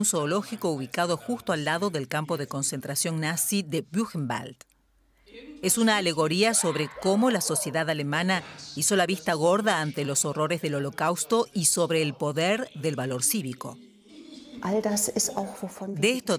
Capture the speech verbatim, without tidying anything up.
un zoológico ubicado justo al lado del campo de concentración nazi de Buchenwald. Es una alegoría sobre cómo la sociedad alemana hizo la vista gorda ante los horrores del Holocausto y sobre el poder del valor cívico. De esto